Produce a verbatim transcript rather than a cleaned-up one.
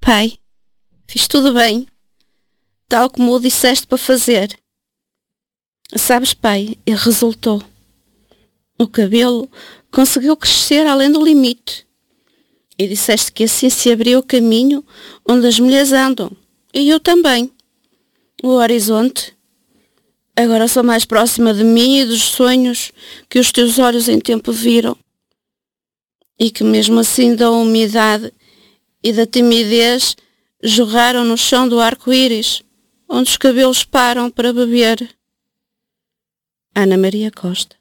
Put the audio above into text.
Pai, fiz tudo bem, tal como o disseste para fazer. Sabes, pai, e resultou. O cabelo conseguiu crescer além do limite. E disseste que assim se abria o caminho onde as mulheres andam. E eu também. O horizonte. Agora sou mais próxima de mim e dos sonhos que os teus olhos em tempo viram. E que mesmo assim da umidade e da timidez jorraram no chão do arco-íris, onde os cabelos param para beber. Ana Maria Costa.